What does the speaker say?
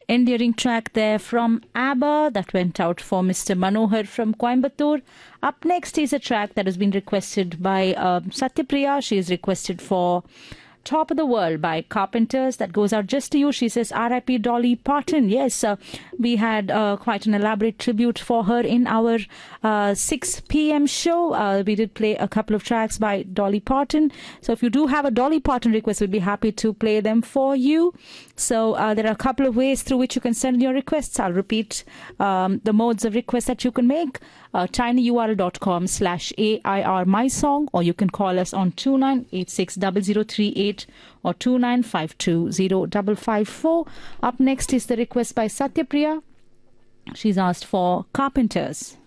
endearing track there from ABBA that went out for Mr. Manohar from Coimbatore. Up next is a track that has been requested by Satyapriya. She is requested for Top of the World by Carpenters. That goes out just to you. She says R.I.P. Dolly Parton. Yes, we had quite an elaborate tribute for her in our 6 p.m. show. We did play a couple of tracks by Dolly Parton. So if you do have a Dolly Parton request, we'd be happy to play them for you. So there are a couple of ways through which you can send your requests. I'll repeat the modes of request that you can make. tinyurl.com/AIR mysong, or you can call us on 29860038 or 29520554. Up next is the request by Satyapriya. She's asked for Carpenters.